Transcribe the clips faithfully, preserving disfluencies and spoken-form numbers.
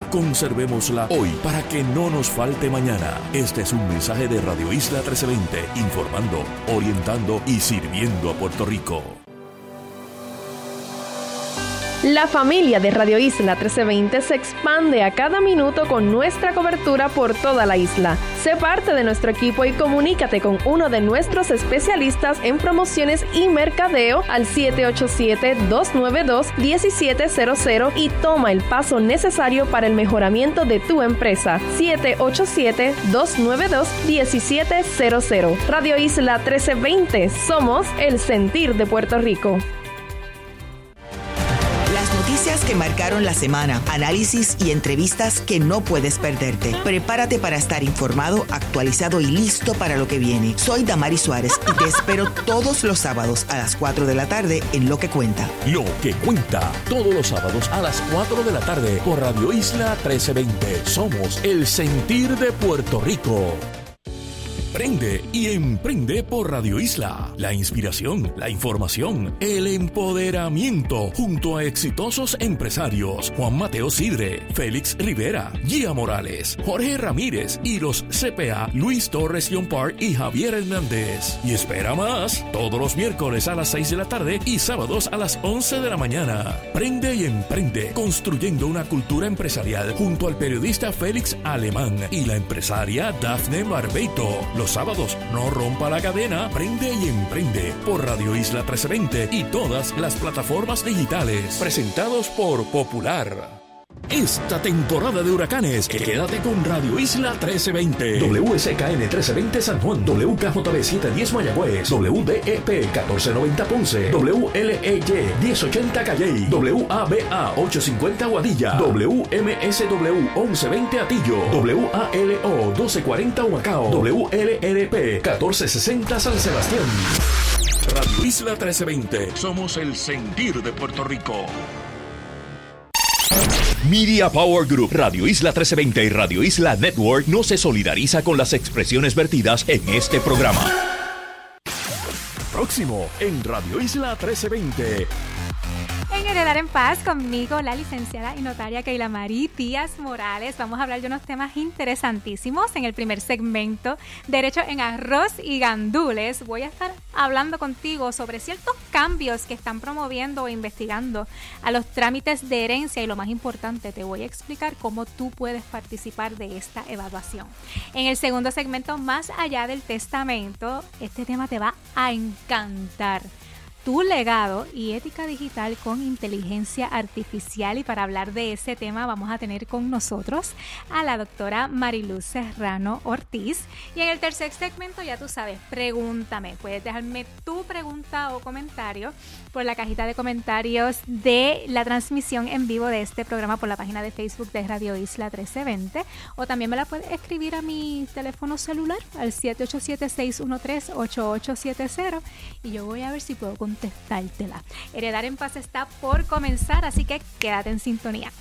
Conservémosla hoy para que no nos falte mañana. Este es un mensaje de Radio Isla trece veinte, informando, orientando y sirviendo a Puerto Rico. La familia de Radio Isla trece veinte se expande a cada minuto con nuestra cobertura por toda la isla. Sé parte de nuestro equipo y comunícate con uno de nuestros especialistas en promociones y mercadeo al siete ocho siete, dos nueve dos, uno siete cero cero y toma el paso necesario para el mejoramiento de tu empresa. siete ocho siete, dos nueve dos, uno siete cero cero. Radio Isla trece veinte. Somos el sentir de Puerto Rico. Noticias que marcaron la semana, análisis y entrevistas que no puedes perderte. Prepárate para estar informado, actualizado y listo para lo que viene. Soy Damari Suárez y te espero todos los sábados a las cuatro de la tarde en Lo que Cuenta. Lo que Cuenta, todos los sábados a las cuatro de la tarde por Radio Isla trece veinte. Somos el sentir de Puerto Rico. Prende y emprende por Radio Isla. La inspiración, la información, el empoderamiento junto a exitosos empresarios Juan Mateo Sidre, Félix Rivera, Gia Morales, Jorge Ramírez y los C P A Luis Torres Yompar y Javier Hernández. Y espera más, todos los miércoles a las seis de la tarde y sábados a las once de la mañana. Prende y emprende, construyendo una cultura empresarial junto al periodista Félix Alemán y la empresaria Dafne Barbeito. Los sábados, no rompa la cadena, prende y emprende por Radio Isla trece veinte y todas las plataformas digitales. Presentados por Popular. Esta temporada de huracanes, quédate con Radio Isla trece veinte. W S K N trece veinte San Juan, W K J B setecientos diez Mayagüez, W D E P catorce noventa Ponce, W L E Y diez ochenta Calley, W A B A ochocientos cincuenta Guadilla, W M S W once veinte Atillo, W A L O doce cuarenta Humacao, W L R P catorce sesenta San Sebastián. Radio Isla trece veinte. Somos el sentir de Puerto Rico. Media Power Group, Radio Isla trece veinte y Radio Isla Network no se solidariza con las expresiones vertidas en este programa. Próximo en Radio Isla trece veinte. En Heredar en Paz, conmigo la licenciada y notaria Keila Marie Díaz Morales. Vamos a hablar de unos temas interesantísimos. En el primer segmento, Derecho en Arroz y Gandules, voy a estar hablando contigo sobre ciertos cambios que están promoviendo o investigando a los trámites de herencia y lo más importante, te voy a explicar cómo tú puedes participar de esta evaluación. En el segundo segmento, Más allá del testamento, este tema te va a encantar. Tu legado y ética digital con inteligencia artificial, y para hablar de ese tema vamos a tener con nosotros a la doctora Mariluz Serrano Ortiz. Y en el tercer segmento, ya tú sabes, pregúntame, puedes dejarme tu pregunta o comentario por la cajita de comentarios de la transmisión en vivo de este programa por la página de Facebook de Radio Isla trece veinte, o también me la puedes escribir a mi teléfono celular al siete ocho siete, seis uno tres, ocho ocho siete cero y yo voy a ver si puedo contestártela. Heredar en Paz está por comenzar, así que quédate en sintonía.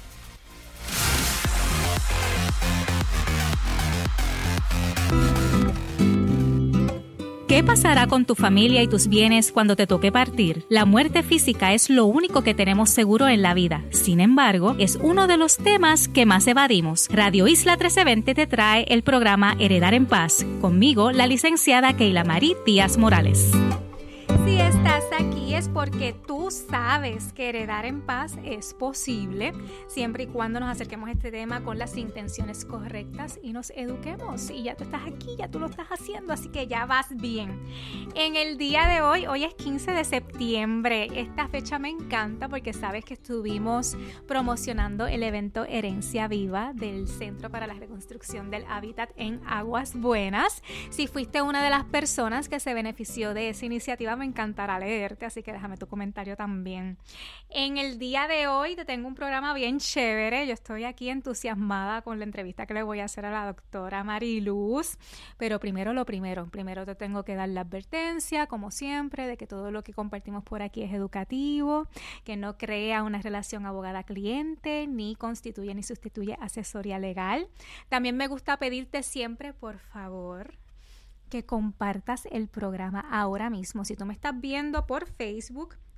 ¿Qué pasará con tu familia y tus bienes cuando te toque partir? La muerte física es lo único que tenemos seguro en la vida. Sin embargo, es uno de los temas que más evadimos. Radio Isla trece veinte te trae el programa Heredar en Paz. Conmigo, la licenciada Keila Marie Díaz Morales. Si estás aquí es porque tú sabes que heredar en paz es posible, siempre y cuando nos acerquemos a este tema con las intenciones correctas y nos eduquemos. Y ya tú estás aquí, ya tú lo estás haciendo, así que ya vas bien. En el día de hoy, hoy es quince de septiembre. Esta fecha me encanta porque sabes que estuvimos promocionando el evento Herencia Viva del Centro para la Reconstrucción del Hábitat en Aguas Buenas. Si fuiste una de las personas que se benefició de esa iniciativa, me encantará leerte, así que déjame tu comentario también. En el día de hoy te tengo un programa bien chévere. Yo estoy aquí entusiasmada con la entrevista que le voy a hacer a la doctora Mariluz, pero primero lo primero, primero te tengo que dar la advertencia, como siempre, de que todo lo que compartimos por aquí es educativo, que no crea una relación abogada-cliente, ni constituye ni sustituye asesoría legal. También me gusta pedirte siempre, por favor, que compartas el programa ahora mismo. Si tú me estás viendo por Facebook,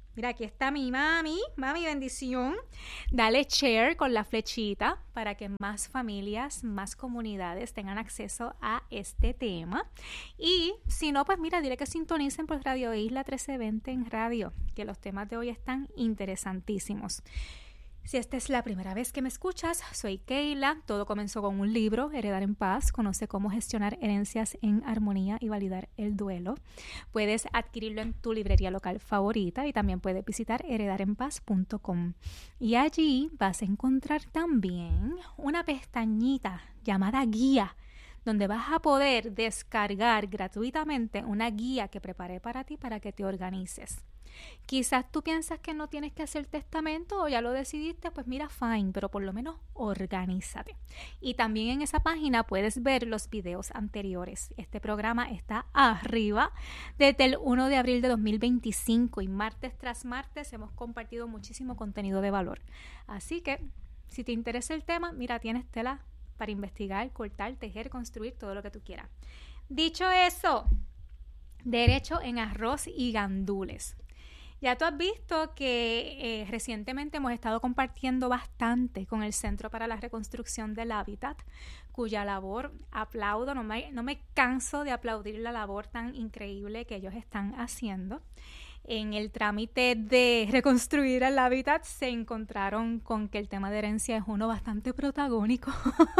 Mira, aquí está mi mami, mami bendición. Dale share con la flechita para que más familias, más comunidades tengan acceso a este tema. Y si no, pues mira, dile que sintonicen por Radio Isla trece veinte en radio, que los temas de hoy están interesantísimos. Si esta es la primera vez que me escuchas, soy Keila. Todo comenzó con un libro, Heredar en Paz. Conoce cómo gestionar herencias en armonía y validar el duelo. Puedes adquirirlo en tu librería local favorita y también puedes visitar heredar en paz punto com. Y allí vas a encontrar también una pestañita llamada guía, donde vas a poder descargar gratuitamente una guía que preparé para ti para que te organices. Quizás tú piensas que no tienes que hacer testamento o ya lo decidiste, pues mira, fine, pero por lo menos organízate. Y también en esa página puedes ver los videos anteriores. Este programa está arriba desde el primero de abril de dos mil veinticinco y martes tras martes hemos compartido muchísimo contenido de valor. Así que si te interesa el tema, mira, tienes tela para investigar, cortar, tejer, construir, todo lo que tú quieras. Dicho eso, derecho en arroz y gandules. Ya tú has visto que eh, recientemente hemos estado compartiendo bastante con el Centro para la Reconstrucción del Hábitat, cuya labor aplaudo, no me, no me canso de aplaudir la labor tan increíble que ellos están haciendo. En el trámite de reconstruir el hábitat se encontraron con que el tema de herencia es uno bastante protagónico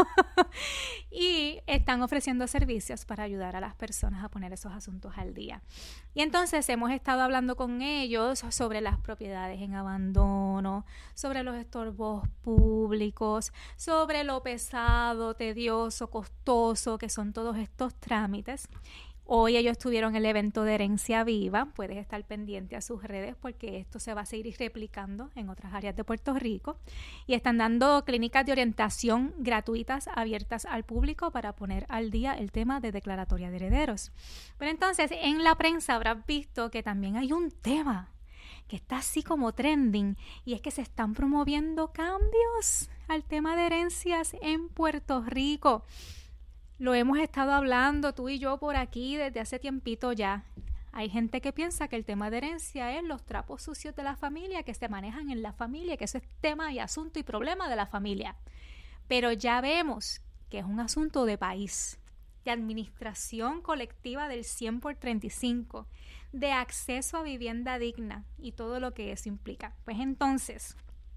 y están ofreciendo servicios para ayudar a las personas a poner esos asuntos al día. Y entonces hemos estado hablando con ellos sobre las propiedades en abandono, sobre los estorbos públicos, sobre lo pesado, tedioso, costoso que son todos estos trámites. Hoy ellos tuvieron el evento de Herencia Viva. Puedes estar pendiente a sus redes porque esto se va a seguir replicando en otras áreas de Puerto Rico. Y están dando clínicas de orientación gratuitas abiertas al público para poner al día el tema de declaratoria de herederos. Pero entonces en la prensa habrás visto que también hay un tema que está así como trending y es que se están promoviendo cambios al tema de herencias en Puerto Rico. Lo hemos estado hablando tú y yo por aquí desde hace tiempito ya. Hay gente que piensa que el tema de herencia es los trapos sucios de la familia que se manejan en la familia, que eso es tema y asunto y problema de la familia. Pero ya vemos que es un asunto de país, de administración colectiva del cien por treinta y cinco, de acceso a vivienda digna y todo lo que eso implica. Pues entonces,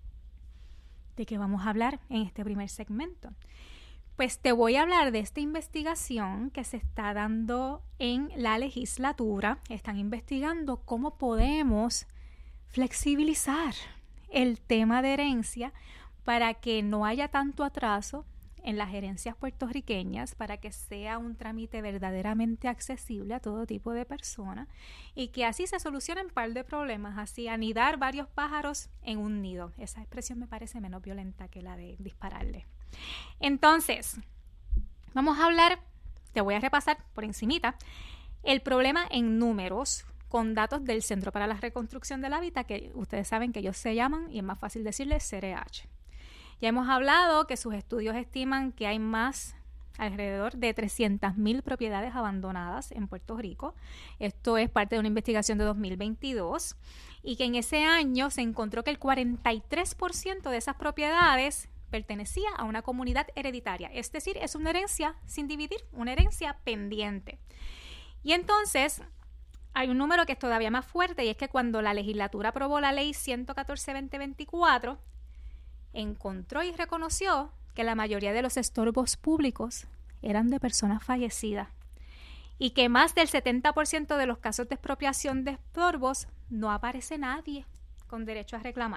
¿de qué vamos a hablar en este primer segmento? Pues te voy a hablar de esta investigación que se está dando en la legislatura. Están investigando cómo podemos flexibilizar el tema de herencia para que no haya tanto atraso en las herencias puertorriqueñas, para que sea un trámite verdaderamente accesible a todo tipo de personas y que así se solucionen un par de problemas, así anidar varios pájaros en un nido. Esa expresión me parece menos violenta que la de dispararle. Entonces, vamos a hablar, te voy a repasar por encimita, el problema en números con datos del Centro para la Reconstrucción del Hábitat, que ustedes saben que ellos se llaman, y es más fácil decirles C R H. Ya hemos hablado que sus estudios estiman que hay más, alrededor de trescientas mil propiedades abandonadas en Puerto Rico. Esto es parte de una investigación de dos mil veintidós y que en ese año se encontró que el cuarenta y tres por ciento de esas propiedades pertenecía a una comunidad hereditaria, es decir, es una herencia sin dividir, una herencia pendiente. Y entonces hay un número que es todavía más fuerte y es que cuando la legislatura aprobó la ley ciento catorce guion veinte veinticuatro, encontró y reconoció que la mayoría de los estorbos públicos eran de personas fallecidas y que más del setenta por ciento de los casos de expropiación de estorbos no aparece nadie con derecho a reclamar.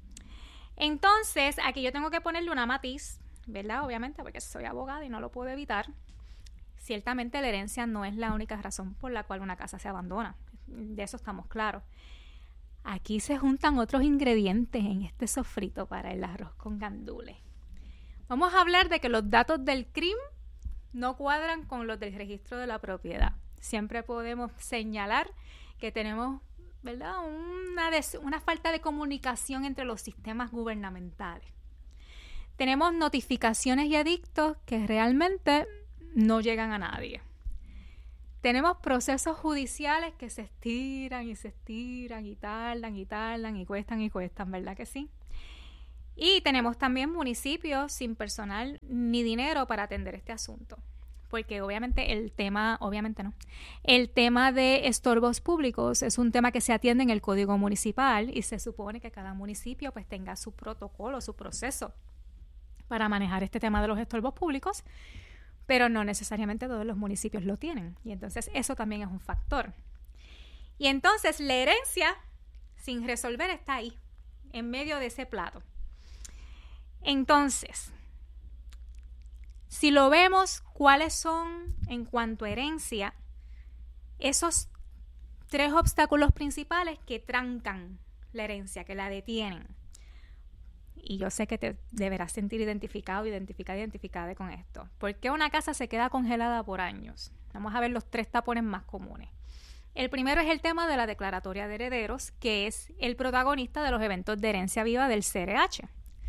Entonces, aquí yo tengo que ponerle una matiz, ¿verdad? Obviamente, porque soy abogada y no lo puedo evitar. Ciertamente la herencia no es la única razón por la cual una casa se abandona. De eso estamos claros. Aquí se juntan otros ingredientes en este sofrito para el arroz con gandules. Vamos a hablar de que los datos del C R I M no cuadran con los del registro de la propiedad. Siempre podemos señalar que tenemos, ¿verdad?, una, des- una falta de comunicación entre los sistemas gubernamentales. Tenemos notificaciones y edictos que realmente no llegan a nadie. tenemos procesos judiciales que se estiran y se estiran y tardan y tardan y cuestan y cuestan, ¿verdad que sí? Y tenemos también municipios sin personal ni dinero para atender este asunto. Porque obviamente el tema, obviamente no, el tema de estorbos públicos es un tema que se atiende en el Código Municipal y se supone que cada municipio pues tenga su protocolo, su proceso para manejar este tema de los estorbos públicos, pero no necesariamente todos los municipios lo tienen. Y entonces eso también es un factor. Y entonces la herencia sin resolver está ahí, en medio de ese plato. Entonces, si lo vemos, ¿cuáles son, en cuanto a herencia, esos tres obstáculos principales que trancan la herencia, que la detienen? Y yo sé que te deberás sentir identificado, identificada, identificada con esto. ¿Por qué una casa se queda congelada por años? Vamos a ver los tres tapones más comunes. El primero es el tema de la declaratoria de herederos, que es el protagonista de los eventos de herencia viva del C R H.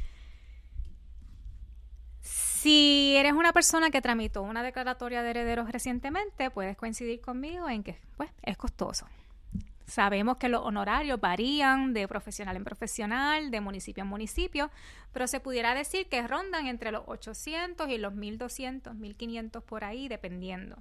Si eres una persona que tramitó una declaratoria de herederos recientemente, puedes coincidir conmigo en que pues, es costoso. Sabemos que los honorarios varían de profesional en profesional, de municipio en municipio, pero se pudiera decir que rondan entre los ochocientos y los mil doscientos, mil quinientos por ahí, dependiendo.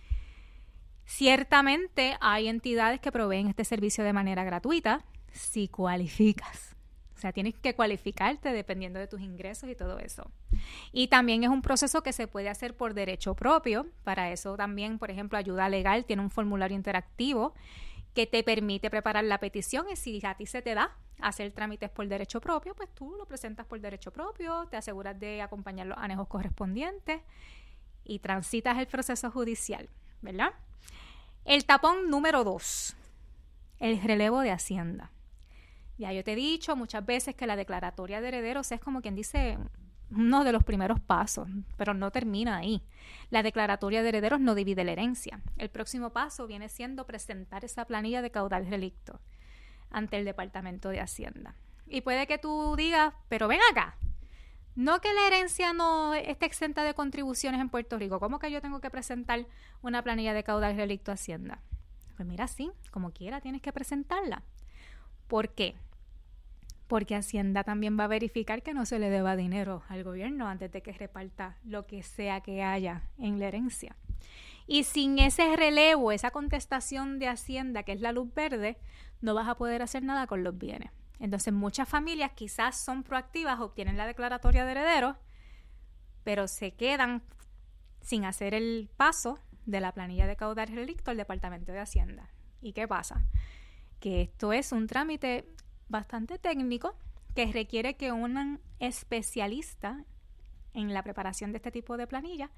Ciertamente hay entidades que proveen este servicio de manera gratuita, si cualificas. O sea, tienes que cualificarte dependiendo de tus ingresos y todo eso. Y también es un proceso que se puede hacer por derecho propio. Para eso también, por ejemplo, Ayuda Legal tiene un formulario interactivo que te permite preparar la petición y si a ti se te da hacer trámites por derecho propio, pues tú lo presentas por derecho propio, te aseguras de acompañar los anejos correspondientes y transitas el proceso judicial, ¿verdad? El tapón número dos, el relevo de Hacienda. Ya yo te he dicho muchas veces que la declaratoria de herederos es como quien dice uno de los primeros pasos, pero no termina ahí. La declaratoria de herederos no divide la herencia. El próximo paso viene siendo presentar esa planilla de caudal relicto ante el Departamento de Hacienda. Y puede que tú digas, pero ven acá, no que la herencia no esté exenta de contribuciones en Puerto Rico. ¿Cómo que yo tengo que presentar una planilla de caudal relicto a Hacienda? Pues mira, sí, como quiera tienes que presentarla. ¿Por qué? Porque Hacienda también va a verificar que no se le deba dinero al gobierno antes de que reparta lo que sea que haya en la herencia. Y sin ese relevo, esa contestación de Hacienda, que es la luz verde, no vas a poder hacer nada con los bienes. Entonces, muchas familias quizás son proactivas, obtienen la declaratoria de herederos, pero se quedan sin hacer el paso de la planilla de caudal relicto al Departamento de Hacienda. ¿Y qué pasa? Que esto es un trámite bastante técnico que requiere que un especialista en la preparación de este tipo de planilla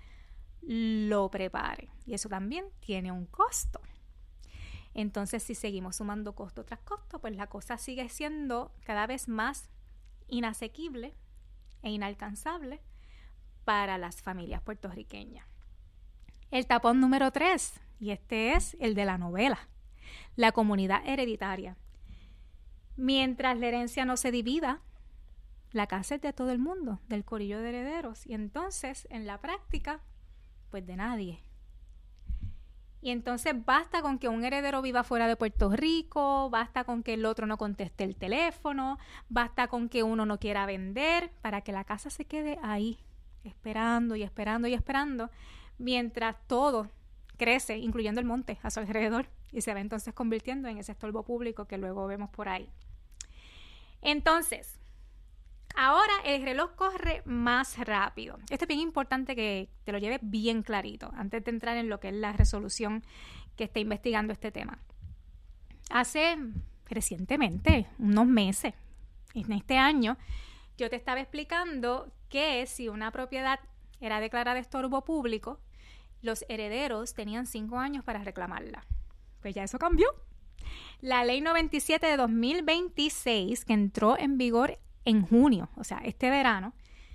lo prepare. Y eso también tiene un costo. Entonces, si seguimos sumando costo tras costo, pues la cosa sigue siendo cada vez más inasequible e inalcanzable para las familias puertorriqueñas. El tapón número tres, y este es el de la novela, la comunidad hereditaria. Mientras la herencia no se divida, la casa es de todo el mundo, del corillo de herederos. Y entonces, en la práctica, pues de nadie. Y entonces basta con que un heredero viva fuera de Puerto Rico, basta con que el otro no conteste el teléfono, basta con que uno no quiera vender para que la casa se quede ahí, esperando y esperando y esperando, mientras todo crece, incluyendo el monte a su alrededor, y se va entonces convirtiendo en ese estorbo público que luego vemos por ahí. Entonces, ahora el reloj corre más rápido. Esto es bien importante que te lo lleves bien clarito antes de entrar en lo que es la resolución que está investigando este tema. Hace recientemente, unos meses, en este año, yo te estaba explicando que si una propiedad era declarada estorbo público, los herederos tenían cinco años para reclamarla. Pues ya eso cambió. La ley noventa y siete de dos mil veintiséis, que entró en vigor en junio, o sea, este verano,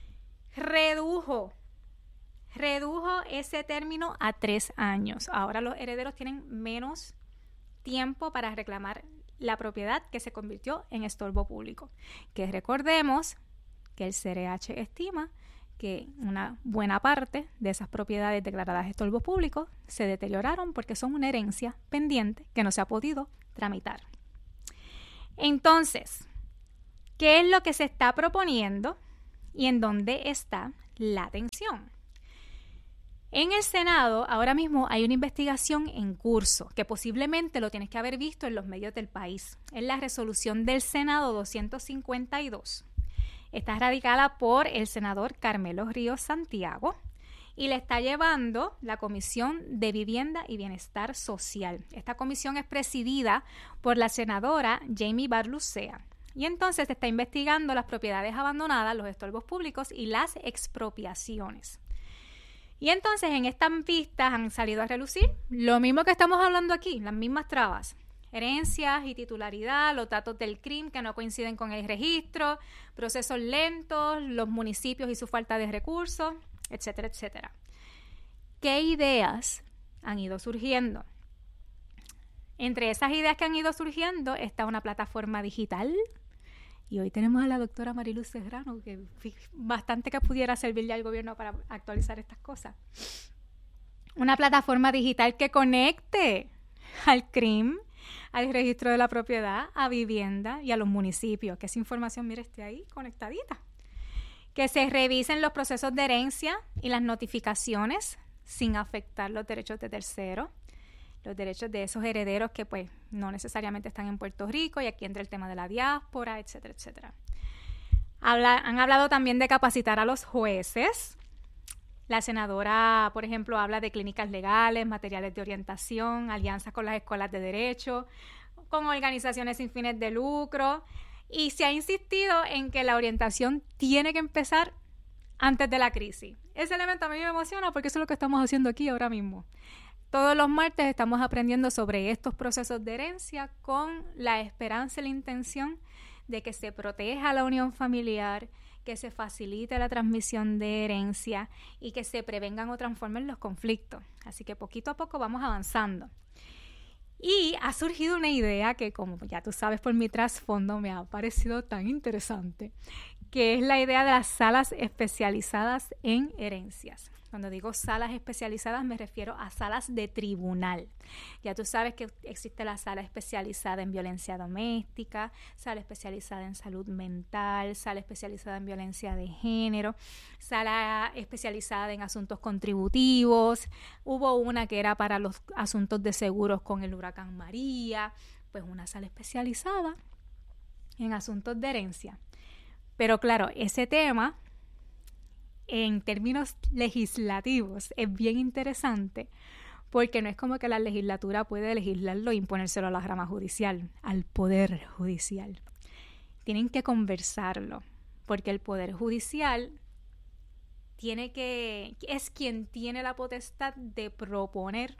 redujo, redujo ese término a tres años. Ahora los herederos tienen menos tiempo para reclamar la propiedad que se convirtió en estorbo público. Que recordemos que el C R H estima que una buena parte de esas propiedades declaradas estorbos públicos se deterioraron porque son una herencia pendiente que no se ha podido tramitar. Entonces, ¿qué es lo que se está proponiendo y en dónde está la tensión? En el Senado ahora mismo hay una investigación en curso que posiblemente lo tienes que haber visto en los medios del país. Es la resolución del Senado doscientos cincuenta y dos. Está radicada por el senador Carmelo Ríos Santiago y le está llevando la Comisión de Vivienda y Bienestar Social. Esta comisión es presidida por la senadora Jamie Barlucea. Y entonces se está investigando las propiedades abandonadas, los estorbos públicos y las expropiaciones. Y entonces en estas vistas han salido a relucir lo mismo que estamos hablando aquí, las mismas trabas. Herencias y titularidad, los datos del C R I M que no coinciden con el registro, procesos lentos, los municipios y su falta de recursos, etcétera, etcétera. ¿Qué ideas han ido surgiendo? Entre esas ideas que han ido surgiendo está una plataforma digital. Y hoy tenemos a la doctora Mariluz Serrano, que bastante que pudiera servirle al gobierno para actualizar estas cosas. Una plataforma digital que conecte al C R I M, al registro de la propiedad, a vivienda y a los municipios. Que esa información, mire, esté ahí conectadita. Que se revisen los procesos de herencia y las notificaciones sin afectar los derechos de terceros. Los derechos de esos herederos que pues no necesariamente están en Puerto Rico, y aquí entra el tema de la diáspora, etcétera, etcétera. Habla, han hablado también de capacitar a los jueces. La senadora, por ejemplo, habla de clínicas legales, materiales de orientación, alianzas con las escuelas de derecho, con organizaciones sin fines de lucro, y se ha insistido en que la orientación tiene que empezar antes de la crisis. Ese elemento a mí me emociona porque eso es lo que estamos haciendo aquí ahora mismo. Todos los martes estamos aprendiendo sobre estos procesos de herencia con la esperanza y la intención de que se proteja la unión familiar, que se facilite la transmisión de herencia y que se prevengan o transformen los conflictos. Así que poquito a poco vamos avanzando. Y ha surgido una idea que, como ya tú sabes por mi trasfondo, me ha parecido tan interesante, que es la idea de las salas especializadas en herencias. Cuando digo salas especializadas me refiero a salas de tribunal. Ya tú sabes que existe la sala especializada en violencia doméstica, sala especializada en salud mental, sala especializada en violencia de género, sala especializada en asuntos contributivos. Hubo una que era para los asuntos de seguros con el huracán María, pues una sala especializada en asuntos de herencia. Pero claro, ese tema en términos legislativos es bien interesante porque no es como que la legislatura puede legislarlo e imponérselo a la rama judicial, al poder judicial. Tienen que conversarlo porque el poder judicial tiene que, es quien tiene la potestad de proponer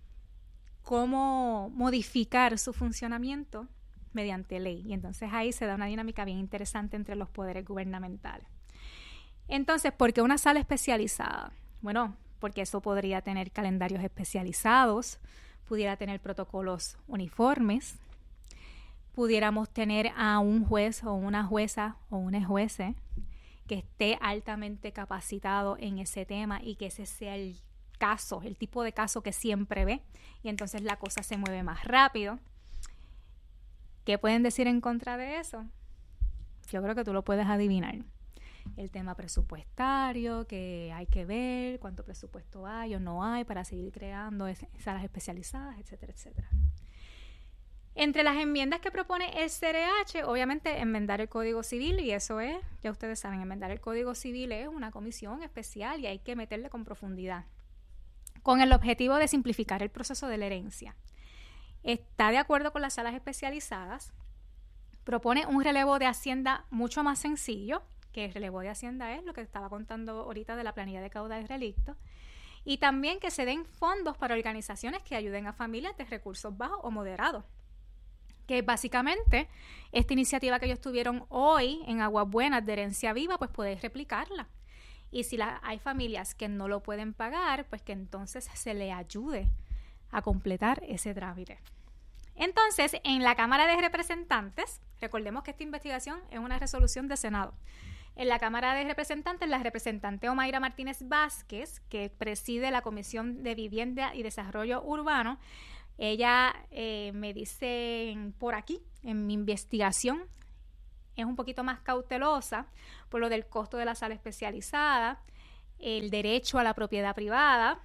cómo modificar su funcionamiento mediante ley. Y entonces ahí se da una dinámica bien interesante entre los poderes gubernamentales. Entonces, ¿por qué una sala especializada? Bueno, porque eso podría tener calendarios especializados, pudiera tener protocolos uniformes, pudiéramos tener a un juez o una jueza o un juez que esté altamente capacitado en ese tema y que ese sea el caso, el tipo de caso que siempre ve, y entonces la cosa se mueve más rápido. ¿Qué pueden decir en contra de eso? Yo creo que tú lo puedes adivinar. El tema presupuestario, que hay que ver cuánto presupuesto hay o no hay para seguir creando salas especializadas, etcétera, etcétera. Entre las enmiendas que propone el C R H, obviamente enmendar el Código Civil, y eso es, ya ustedes saben, enmendar el Código Civil es una comisión especial y hay que meterle con profundidad, con el objetivo de simplificar el proceso de la herencia. Está de acuerdo con las salas especializadas, propone un relevo de Hacienda mucho más sencillo, que el relevo de Hacienda es lo que estaba contando ahorita de la planilla de caudales relictos, y también que se den fondos para organizaciones que ayuden a familias de recursos bajos o moderados. Que básicamente esta iniciativa que ellos tuvieron hoy en Aguas Buenas de Herencia Viva, pues podéis replicarla. Y si la, hay familias que no lo pueden pagar, pues que entonces se le ayude a completar ese trámite. Entonces, en la Cámara de Representantes, recordemos que esta investigación es una resolución de Senado. En la Cámara de Representantes, la representante Omaira Martínez Vázquez, que preside la Comisión de Vivienda y Desarrollo Urbano, ella eh, me dice por aquí, en mi investigación, es un poquito más cautelosa por lo del costo de la sala especializada, el derecho a la propiedad privada.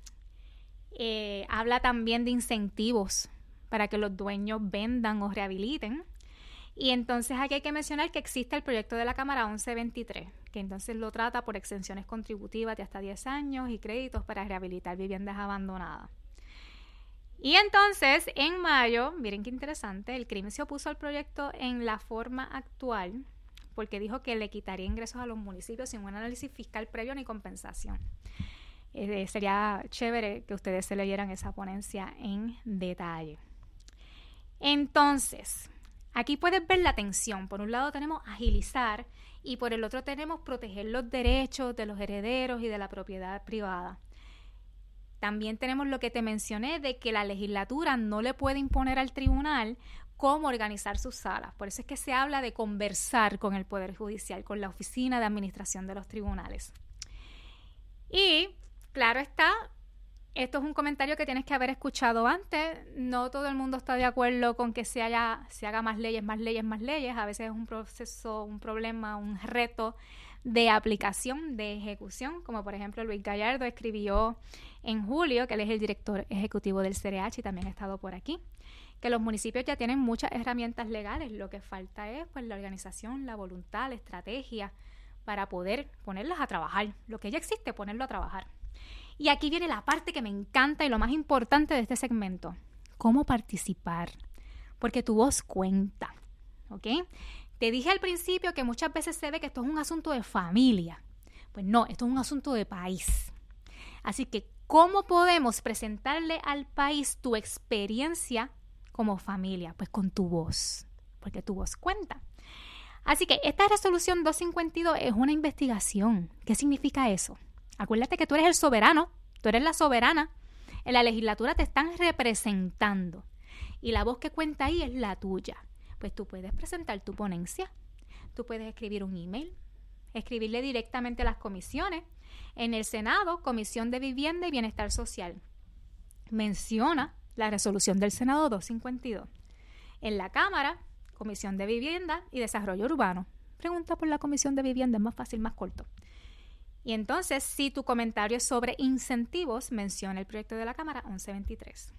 Eh, habla también de incentivos para que los dueños vendan o rehabiliten. Y entonces aquí hay que mencionar que existe el proyecto de la Cámara once veintitrés, que entonces lo trata por exenciones contributivas de hasta diez años y créditos para rehabilitar viviendas abandonadas. Y entonces, en mayo, miren qué interesante, el C R I M se opuso al proyecto en la forma actual porque dijo que le quitaría ingresos a los municipios sin un análisis fiscal previo ni compensación. Eh, sería chévere que ustedes se leyeran esa ponencia en detalle. Entonces, aquí puedes ver la tensión. Por un lado tenemos agilizar y por el otro tenemos proteger los derechos de los herederos y de la propiedad privada. También tenemos lo que te mencioné de que la legislatura no le puede imponer al tribunal cómo organizar sus salas. Por eso es que se habla de conversar con el Poder Judicial, con la Oficina de Administración de los Tribunales. Y, claro está, esto es un comentario que tienes que haber escuchado antes. No todo el mundo está de acuerdo con que se, haya, se haga más leyes, más leyes, más leyes. A veces es un proceso, un problema, un reto de aplicación, de ejecución, como por ejemplo Luis Gallardo escribió en julio, que él es el director ejecutivo del C R H y también ha estado por aquí, que los municipios ya tienen muchas herramientas legales, lo que falta es pues la organización, la voluntad, la estrategia para poder ponerlas a trabajar, lo que ya existe, ponerlo a trabajar. Y aquí viene la parte que me encanta y lo más importante de este segmento, cómo participar, porque tu voz cuenta, ¿ok? Te dije al principio que muchas veces se ve que esto es un asunto de familia. Pues no, esto es un asunto de país. Así que, ¿cómo podemos presentarle al país tu experiencia como familia? Pues con tu voz, porque tu voz cuenta. Así que esta resolución doscientos cincuenta y dos es una investigación. ¿Qué significa eso? Acuérdate que tú eres el soberano, tú eres la soberana. En la legislatura te están representando y la voz que cuenta ahí es la tuya. Pues tú puedes presentar tu ponencia, tú puedes escribir un email, escribirle directamente a las comisiones. En el Senado, Comisión de Vivienda y Bienestar Social. Menciona la resolución del Senado doscientos cincuenta y dos. En la Cámara, Comisión de Vivienda y Desarrollo Urbano. Pregunta por la Comisión de Vivienda, es más fácil, más corto. Y entonces, si tu comentario es sobre incentivos, menciona el proyecto de la Cámara once veintitrés.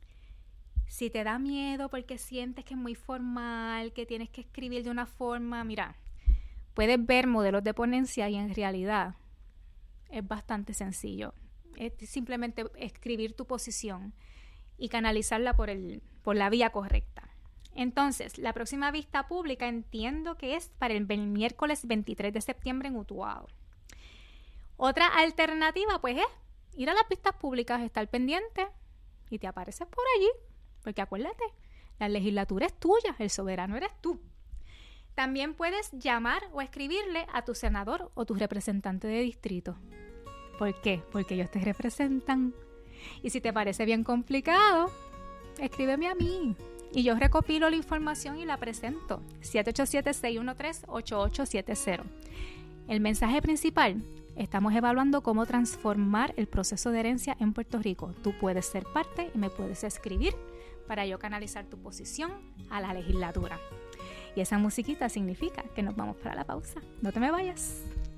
Si te da miedo porque sientes que es muy formal, que tienes que escribir de una forma, mira, puedes ver modelos de ponencia y en realidad es bastante sencillo. Es simplemente escribir tu posición y canalizarla por, el, por la vía correcta. Entonces, la próxima vista pública entiendo que es para el miércoles veintitrés de septiembre en Utuado. Otra alternativa, pues, es ir a las vistas públicas, estar pendiente y te apareces por allí. Porque acuérdate, la legislatura es tuya, el soberano eres tú. También puedes llamar o escribirle a tu senador o tu representante de distrito. ¿Por qué? Porque ellos te representan. Y si te parece bien complicado, escríbeme a mí. Y yo recopilo la información y la presento. siete ocho siete, seis uno tres, ocho ocho siete cero. El mensaje principal, estamos evaluando cómo transformar el proceso de herencia en Puerto Rico. Tú puedes ser parte y me puedes escribir para yo canalizar tu posición a la legislatura. Y esa musiquita significa que nos vamos para la pausa. No te me vayas.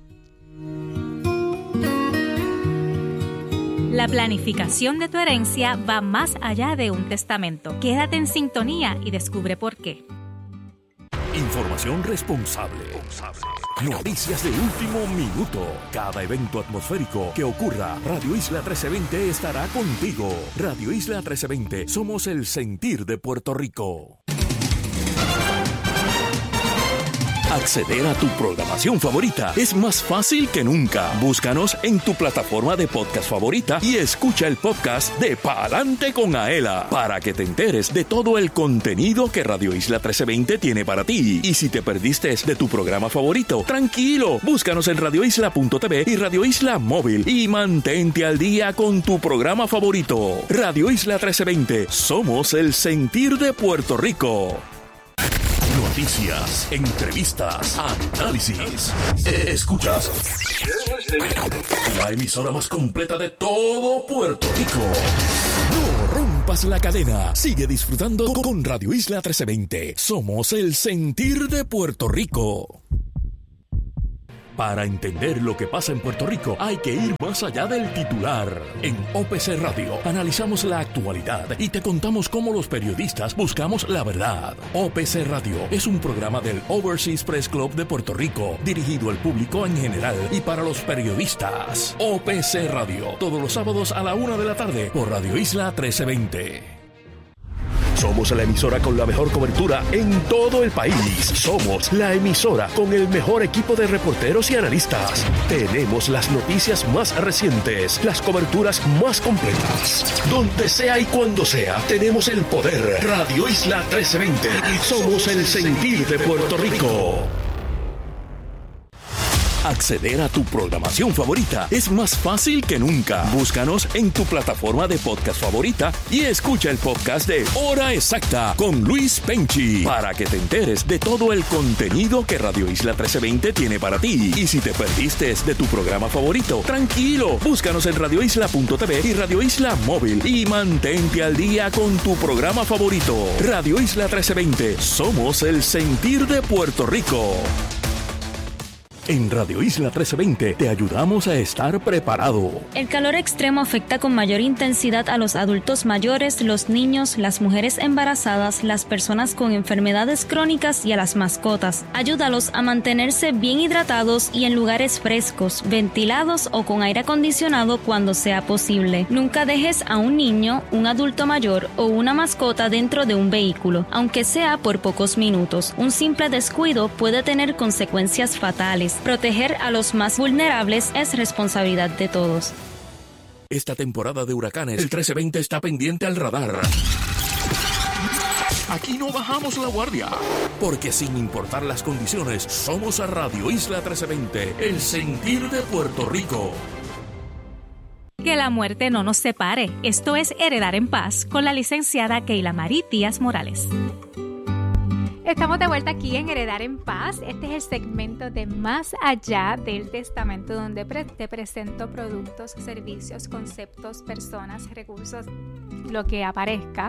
La planificación de tu herencia va más allá de un testamento. Quédate en sintonía y descubre por qué. Información responsable. Noticias de último minuto. Cada evento atmosférico que ocurra, Radio Isla trece veinte estará contigo. Radio Isla trece veinte, somos el sentir de Puerto Rico. Acceder a tu programación favorita es más fácil que nunca. Búscanos en tu plataforma de podcast favorita y escucha el podcast de Pa'lante con Aela para que te enteres de todo el contenido que Radio Isla trece veinte tiene para ti. Y si te perdiste de tu programa favorito, tranquilo, búscanos en radio isla punto t v y Radio Isla Móvil y mantente al día con tu programa favorito. Radio Isla trece veinte, somos el sentir de Puerto Rico. Noticias, entrevistas, análisis. Escuchas la emisora más completa de todo Puerto Rico. No rompas la cadena. Sigue disfrutando con Radio Isla trece veinte. Somos el sentir de Puerto Rico. Para entender lo que pasa en Puerto Rico hay que ir más allá del titular. En O P C Radio analizamos la actualidad y te contamos cómo los periodistas buscamos la verdad. O P C Radio es un programa del Overseas Press Club de Puerto Rico, dirigido al público en general y para los periodistas. O P C Radio, todos los sábados a la una de la tarde por Radio Isla trece veinte. Somos la emisora con la mejor cobertura en todo el país. Somos la emisora con el mejor equipo de reporteros y analistas. Tenemos las noticias más recientes, las coberturas más completas. Donde sea y cuando sea, tenemos el poder. Radio Isla trece veinte. Somos el sentir de Puerto Rico. Acceder a tu programación favorita es más fácil que nunca. Búscanos en tu plataforma de podcast favorita y escucha el podcast de Hora Exacta con Luis Penchi para que te enteres de todo el contenido que Radio Isla trece veinte tiene para ti. Y si te perdiste de tu programa favorito, tranquilo, búscanos en radio isla punto t v y Radio Isla Móvil y mantente al día con tu programa favorito. Radio Isla trece veinte, somos el sentir de Puerto Rico. En Radio Isla trece veinte te ayudamos a estar preparado. El calor extremo afecta con mayor intensidad a los adultos mayores, los niños, las mujeres embarazadas, las personas con enfermedades crónicas y a las mascotas. Ayúdalos a mantenerse bien hidratados y en lugares frescos, ventilados o con aire acondicionado cuando sea posible. Nunca dejes a un niño, un adulto mayor o una mascota dentro de un vehículo, aunque sea por pocos minutos. Un simple descuido puede tener consecuencias fatales. Proteger a los más vulnerables es responsabilidad de todos. Esta temporada de huracanes, el trece veinte está pendiente al radar. Aquí no bajamos la guardia, porque sin importar las condiciones, somos a Radio Isla trece veinte, el sentir de Puerto Rico. Que la muerte no nos separe. Esto es Heredar en Paz con la licenciada Keila Marí Díaz Morales. Estamos de vuelta aquí en Heredar en Paz. Este es el segmento de Más Allá del Testamento, donde pre- te presento productos, servicios, conceptos, personas, recursos, lo que aparezca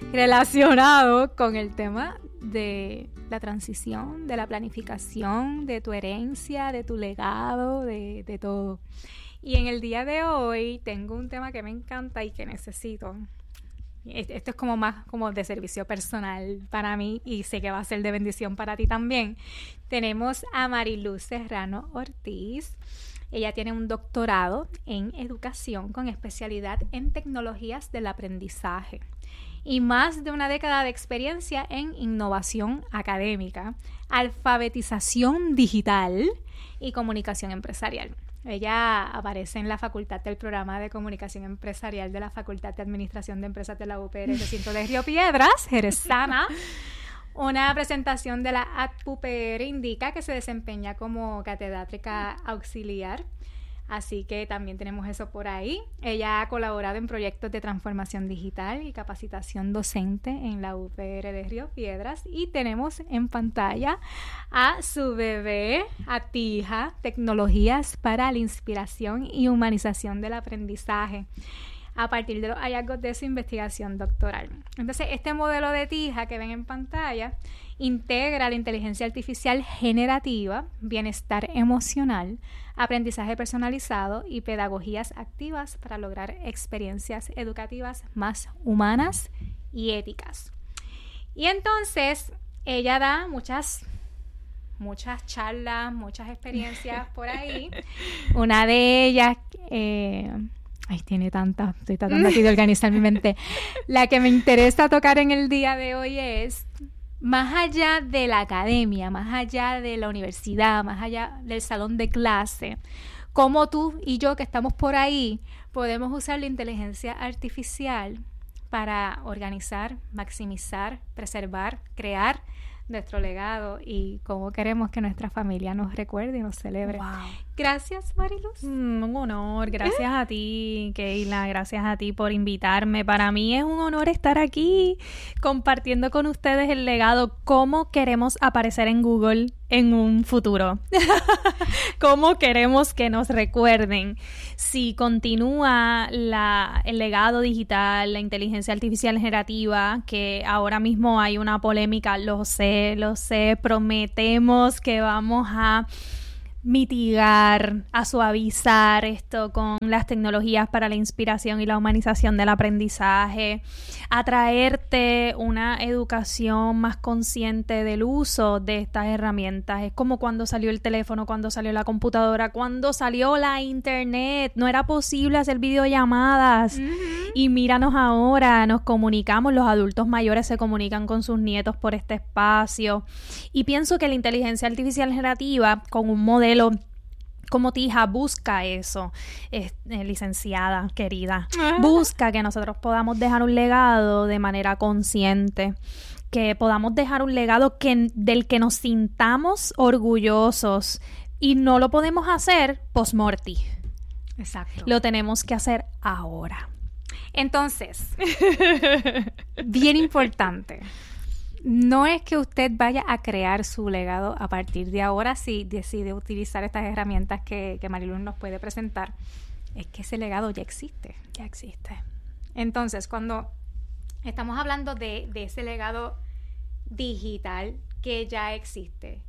relacionado con el tema de la transición, de la planificación, de tu herencia, de tu legado, de, de todo. Y en el día de hoy tengo un tema que me encanta y que necesito. Esto es como más como de servicio personal para mí y sé que va a ser de bendición para ti también. Tenemos a Mariluz Serrano Ortiz. Ella tiene un doctorado en educación con especialidad en tecnologías del aprendizaje y más de una década de experiencia en innovación académica, alfabetización digital y comunicación empresarial. Ella aparece en la facultad del programa de comunicación empresarial de la Facultad de Administración de Empresas de la U P R Recinto de Río Piedras, Jerezana. Una presentación de la A T P U P R indica que se desempeña como catedrática auxiliar. Así que también tenemos eso por ahí. Ella ha colaborado en proyectos de transformación digital y capacitación docente en la U P R de Río Piedras. Y tenemos en pantalla a su bebé, a Tija, Tecnologías para la Inspiración y Humanización del Aprendizaje, a partir de los hallazgos de su investigación doctoral. Entonces, este modelo de Tija que ven en pantalla integra la inteligencia artificial generativa, bienestar emocional, aprendizaje personalizado y pedagogías activas para lograr experiencias educativas más humanas y éticas. Y entonces, ella da muchas, muchas charlas, muchas experiencias por ahí. Una de ellas... Eh, Ay, tiene tantas, estoy tratando aquí de organizar mi mente. La que me interesa tocar en el día de hoy es, más allá de la academia, más allá de la universidad, más allá del salón de clase, cómo tú y yo que estamos por ahí podemos usar la inteligencia artificial para organizar, maximizar, preservar, crear nuestro legado y cómo queremos que nuestra familia nos recuerde y nos celebre. Wow. Gracias, Mariluz. Mm, un honor, gracias a ti, Keila, gracias a ti por invitarme. Para mí es un honor estar aquí compartiendo con ustedes el legado, cómo queremos aparecer en Google en un futuro. Cómo queremos que nos recuerden. Si continúa la, el legado digital, la inteligencia artificial generativa, que ahora mismo hay una polémica, lo sé, lo sé, prometemos que vamos a mitigar, a suavizar esto con las tecnologías para la inspiración y la humanización del aprendizaje, a traerte una educación más consciente del uso de estas herramientas. Es como cuando salió el teléfono, cuando salió la computadora, cuando salió la internet, no era posible hacer videollamadas. Uh-huh. Y míranos ahora, nos comunicamos, los adultos mayores se comunican con sus nietos por este espacio. Y pienso que la inteligencia artificial generativa, con un modelo como tu hija, busca eso, eh, eh, licenciada, querida. Uh-huh. Busca que nosotros podamos dejar un legado de manera consciente, que podamos dejar un legado que, del que nos sintamos orgullosos, y no lo podemos hacer post-morti. Exacto. Lo tenemos que hacer ahora. Entonces, bien importante, no es que usted vaya a crear su legado a partir de ahora si decide utilizar estas herramientas que, que Mariluz nos puede presentar. Es que ese legado ya existe. Ya existe. Entonces, cuando estamos hablando de, de ese legado digital que ya existe,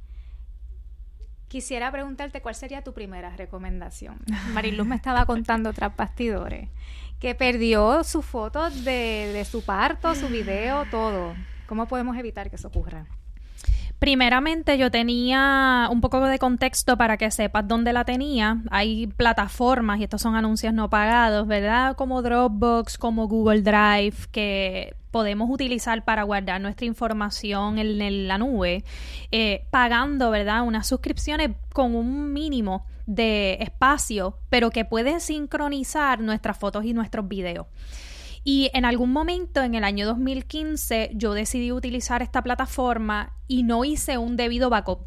quisiera preguntarte cuál sería tu primera recomendación. Mariluz me estaba contando tras bastidores que perdió sus fotos de, de su parto, su video, todo. ¿Cómo podemos evitar que eso ocurra? Primeramente, yo tenía un poco de contexto para que sepas dónde la tenía. Hay plataformas, y estos son anuncios no pagados, ¿verdad? Como Dropbox, como Google Drive, que podemos utilizar para guardar nuestra información en, en la nube, eh, pagando, ¿verdad? Unas suscripciones con un mínimo de espacio, pero que pueden sincronizar nuestras fotos y nuestros videos. Y en algún momento, en el año dos mil quince, yo decidí utilizar esta plataforma y no hice un debido backup.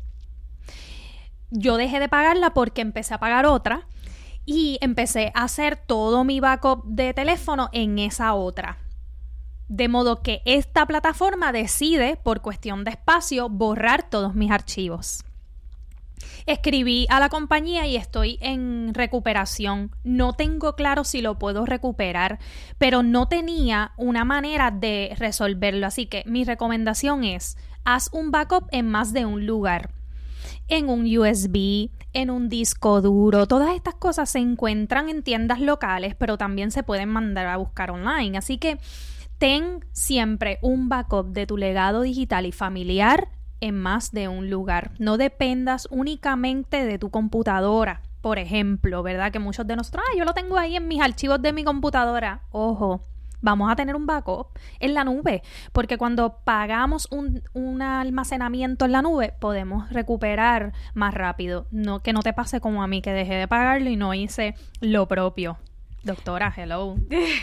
Yo dejé de pagarla porque empecé a pagar otra y empecé a hacer todo mi backup de teléfono en esa otra. De modo que esta plataforma decide, por cuestión de espacio, borrar todos mis archivos. Escribí a la compañía y estoy en recuperación. No tengo claro si lo puedo recuperar, pero no tenía una manera de resolverlo. Así que mi recomendación es, haz un backup en más de un lugar. En un U S B, en un disco duro. Todas estas cosas se encuentran en tiendas locales, pero también se pueden mandar a buscar online. Así que ten siempre un backup de tu legado digital y familiar en más de un lugar. No dependas únicamente de tu computadora, por ejemplo, ¿verdad? Que muchos de nosotros, ah, yo lo tengo ahí en mis archivos de mi computadora. Ojo, vamos a tener un backup en la nube, porque cuando pagamos un, un almacenamiento en la nube, podemos recuperar más rápido. No, que no te pase como a mí, que dejé de pagarlo y no hice lo propio. Doctora, hello.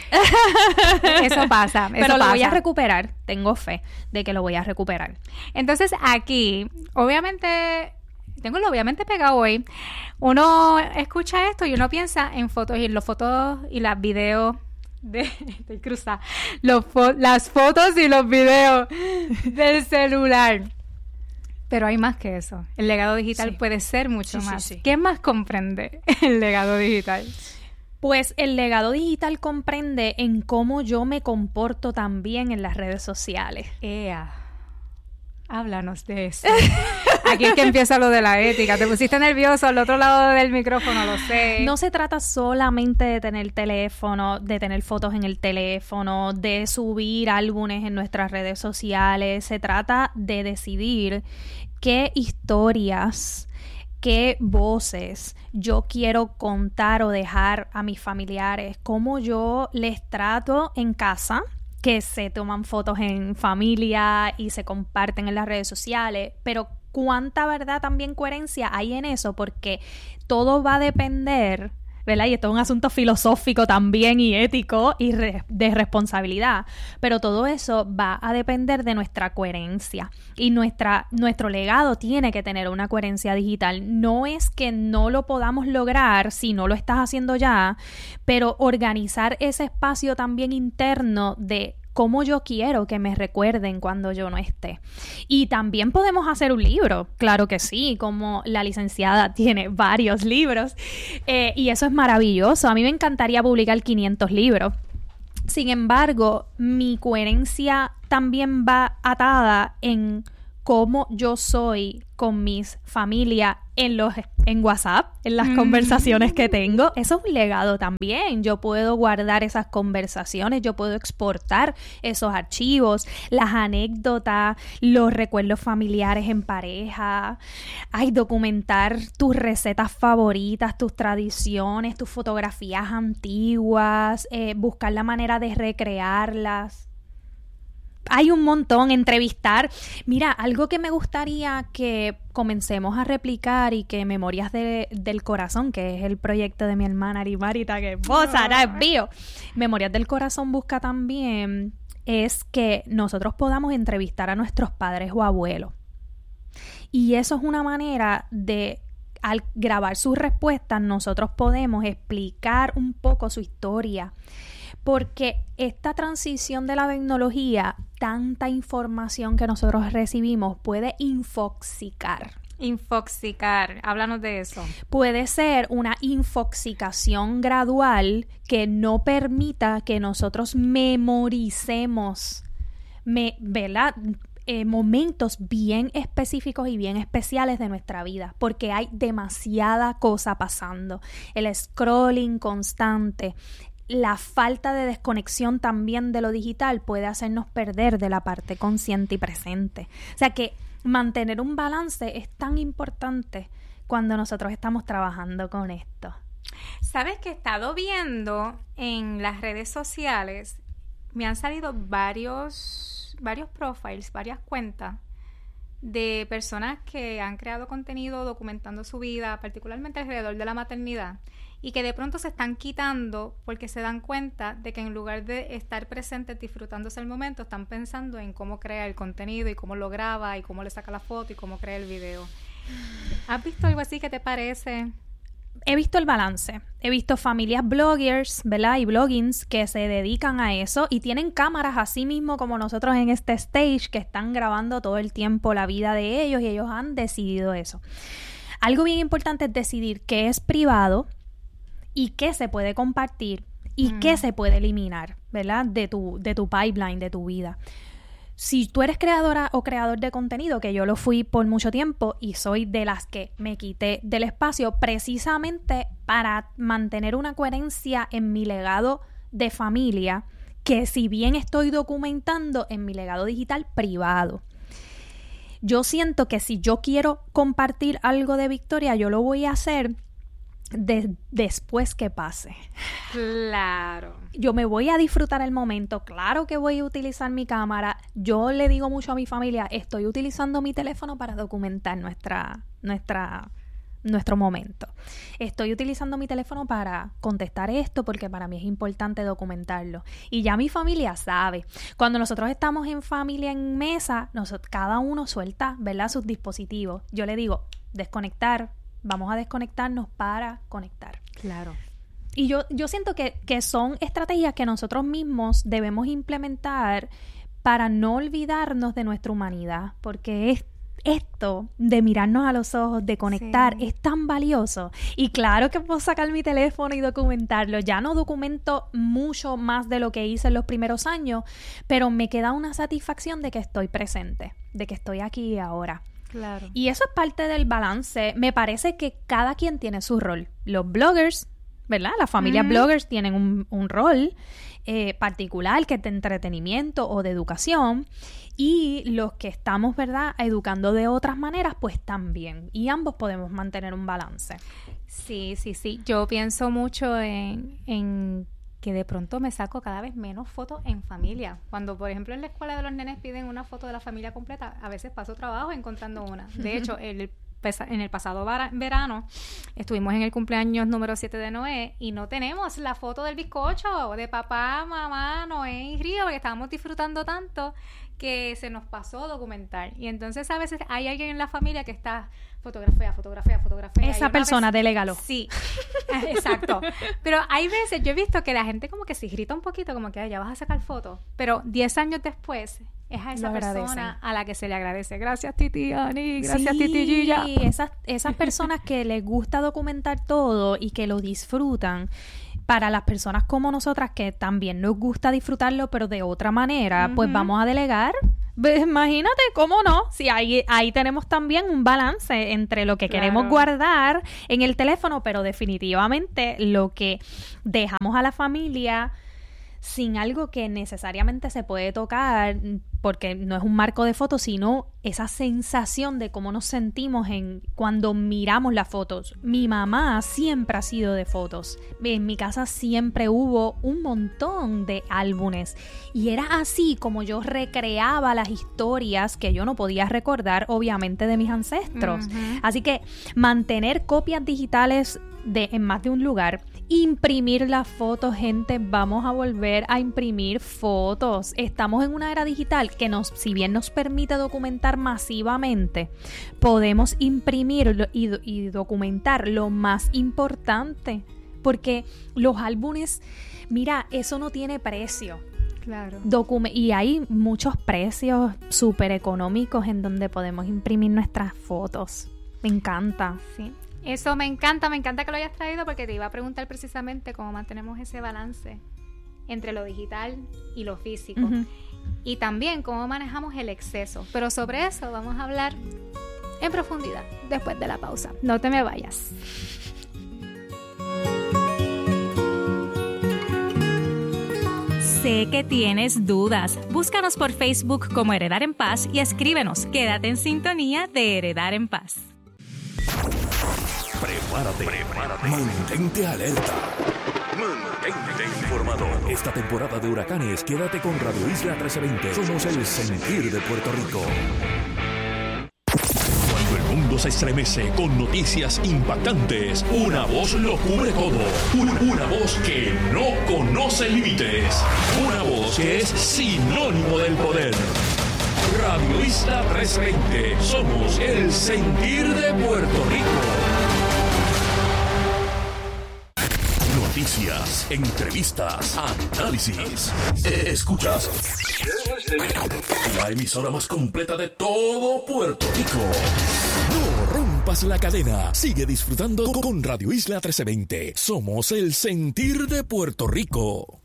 Eso pasa. Eso Pero lo pasa. voy a recuperar. Tengo fe de que lo voy a recuperar. Entonces, aquí, obviamente, tengo el obviamente pegado hoy. Uno escucha esto y uno piensa en fotos y en los fotos y los videos de... Estoy cruzada. Los fo- las fotos y los videos del celular. Pero hay más que eso. El legado digital Sí. puede ser mucho Sí, sí, más. sí. ¿Qué más comprende el legado digital? Pues el legado digital comprende en cómo yo me comporto también en las redes sociales. Ea, háblanos de eso. Aquí es que empieza lo de la ética. Te pusiste nervioso al otro lado del micrófono, lo sé. No se trata solamente de tener teléfono, de tener fotos en el teléfono, de subir álbumes en nuestras redes sociales. Se trata de decidir qué historias, qué voces yo quiero contar o dejar a mis familiares, cómo yo les trato en casa, que se toman fotos en familia y se comparten en las redes sociales, pero cuánta verdad, también coherencia hay en eso, porque todo va a depender, ¿verdad? Y esto es un asunto filosófico también y ético y re- de responsabilidad. Pero todo eso va a depender de nuestra coherencia. Y nuestra, nuestro legado tiene que tener una coherencia digital. No es que no lo podamos lograr si no lo estás haciendo ya, pero organizar ese espacio también interno de cómo yo quiero que me recuerden cuando yo no esté. Y también podemos hacer un libro, claro que sí, como la licenciada tiene varios libros, eh, y eso es maravilloso. A mí me encantaría publicar quinientos libros. Sin embargo, mi coherencia también va atada en cómo yo soy con mis familias en los en WhatsApp, en las mm. conversaciones que tengo. Eso es un legado también. Yo puedo guardar esas conversaciones, yo puedo exportar esos archivos, las anécdotas, los recuerdos familiares en pareja. Ay, documentar tus recetas favoritas, tus tradiciones, tus fotografías antiguas, eh, buscar la manera de recrearlas. Hay un montón, entrevistar. Mira, algo que me gustaría que comencemos a replicar y que Memorias de, del Corazón, que es el proyecto de mi hermana Arimarita, que vos harás es bio. Memorias del Corazón busca también es que nosotros podamos entrevistar a nuestros padres o abuelos. Y eso es una manera de, al grabar sus respuestas, nosotros podemos explicar un poco su historia. Porque esta transición de la tecnología, tanta información que nosotros recibimos, puede infoxicar. Infoxicar, háblanos de eso. Puede ser una infoxicación gradual que no permita que nosotros memoricemos, me, ¿verdad? Eh, momentos bien específicos y bien especiales de nuestra vida, porque hay demasiada cosa pasando. El scrolling constante, la falta de desconexión también de lo digital puede hacernos perder de la parte consciente y presente. O sea que mantener un balance es tan importante cuando nosotros estamos trabajando con esto. ¿Sabes que he estado viendo en las redes sociales? Me han salido varios, varios profiles, varias cuentas de personas que han creado contenido documentando su vida, particularmente alrededor de la maternidad, y que de pronto se están quitando porque se dan cuenta de que en lugar de estar presentes disfrutándose el momento, están pensando en cómo crea el contenido y cómo lo graba y cómo le saca la foto y cómo crea el video. ¿Has visto algo así que te parece? He visto el balance. He visto familias bloggers, ¿verdad? Y bloggings que se dedican a eso y tienen cámaras así mismo como nosotros en este stage que están grabando todo el tiempo la vida de ellos y ellos han decidido eso. Algo bien importante es decidir qué es privado y qué se puede compartir y mm. qué se puede eliminar, ¿verdad? De tu, de tu pipeline, de tu vida. Si tú eres creadora o creador de contenido, que yo lo fui por mucho tiempo y soy de las que me quité del espacio precisamente para mantener una coherencia en mi legado de familia, que si bien estoy documentando en mi legado digital privado. Yo siento que si yo quiero compartir algo de Victoria, yo lo voy a hacer De, después que pase. Claro. Yo me voy a disfrutar el momento. Claro que voy a utilizar mi cámara. Yo le digo mucho a mi familia, estoy utilizando mi teléfono para documentar nuestra, nuestra, nuestro momento. Estoy utilizando mi teléfono para contestar esto porque para mí es importante documentarlo. Y ya mi familia sabe. Cuando nosotros estamos en familia en mesa, nosotros, cada uno suelta, ¿verdad?, sus dispositivos. Yo le digo, desconectar. Vamos a desconectarnos para conectar. Claro. Y yo, yo siento que, que son estrategias que nosotros mismos debemos implementar para no olvidarnos de nuestra humanidad, porque es esto de mirarnos a los ojos, de conectar, sí, es tan valioso. Y claro que puedo sacar mi teléfono y documentarlo. Ya no documento mucho más de lo que hice en los primeros años, pero me queda una satisfacción de que estoy presente, de que estoy aquí y ahora. Claro. Y eso es parte del balance. Me parece que cada quien tiene su rol. Los bloggers, ¿verdad? Las familias mm. bloggers tienen un, un rol eh, particular que es de entretenimiento o de educación. Y los que estamos, ¿verdad?, educando de otras maneras, pues también. Y ambos podemos mantener un balance. Sí, sí, sí. Yo pienso mucho en... en... que de pronto me saco cada vez menos fotos en familia. Cuando, por ejemplo, en la escuela de los nenes piden una foto de la familia completa, a veces paso trabajo encontrando una. De hecho, el en el pasado verano estuvimos en el cumpleaños número siete de Noé y no tenemos la foto del bizcocho de papá, mamá, Noé y Río, porque estábamos disfrutando tanto que se nos pasó documentar. Y entonces a veces hay alguien en la familia que está fotografía, fotografía, fotografía. Esa persona, vez, delégalo. Sí, exacto. Pero hay veces, yo he visto que la gente como que se grita un poquito, como que ya vas a sacar fotos, pero diez años después es a esa persona a la que se le agradece. Gracias, Titi Ani. Gracias, sí, Titi Gilla. Esas, esas personas que les gusta documentar todo y que lo disfrutan. Para las personas como nosotras que también nos gusta disfrutarlo, pero de otra manera, uh-huh. pues vamos a delegar. Imagínate, ¿cómo no? Si ahí, ahí tenemos también un balance entre lo que claro. queremos guardar en el teléfono, pero definitivamente lo que dejamos a la familia sin algo que necesariamente se puede tocar, porque no es un marco de fotos, sino esa sensación de cómo nos sentimos en cuando miramos las fotos. Mi mamá siempre ha sido de fotos. En mi casa siempre hubo un montón de álbumes y era así como yo recreaba las historias que yo no podía recordar, obviamente, de mis ancestros. Uh-huh. Así que mantener copias digitales de en más de un lugar, imprimir las fotos, gente, vamos a volver a imprimir fotos. Estamos en una era digital que nos, si bien nos permite documentar masivamente, podemos imprimir y, y documentar lo más importante, porque los álbumes, mira, eso no tiene precio. Claro. Document- y hay muchos precios súper económicos en donde podemos imprimir nuestras fotos. Me encanta. Sí. Eso me encanta, me encanta que lo hayas traído porque te iba a preguntar precisamente cómo mantenemos ese balance entre lo digital y lo físico. Uh-huh. Y también cómo manejamos el exceso. Pero sobre eso vamos a hablar en profundidad después de la pausa. No te me vayas. Sé que tienes dudas. Búscanos por Facebook como Heredar en Paz y escríbenos. Quédate en sintonía de Heredar en Paz. Prepárate, prepárate, mantente alerta, mantente informado. Esta temporada de huracanes, quédate con Radio Isla trece veinte. Somos el sentir de Puerto Rico. Cuando el mundo se estremece con noticias impactantes, una voz lo cubre todo. Una, una voz que no conoce límites. Una voz que es sinónimo del poder. Radio Isla trece veinte. Somos el sentir de Puerto Rico. Noticias, entrevistas, análisis. Escuchas la emisora más completa de todo Puerto Rico. No rompas la cadena. Sigue disfrutando con Radio Isla trece veinte. Somos el sentir de Puerto Rico.